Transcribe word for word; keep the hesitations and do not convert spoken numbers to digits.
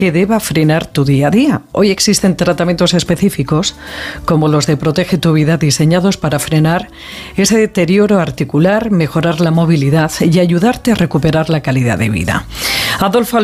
que deba frenar tu día a día. Hoy existen tratamientos específicos, como los de Protege tu Vida, diseñados para frenar ese deterioro articular, mejorar la movilidad y ayudarte a recuperar la calidad de vida. Adolfo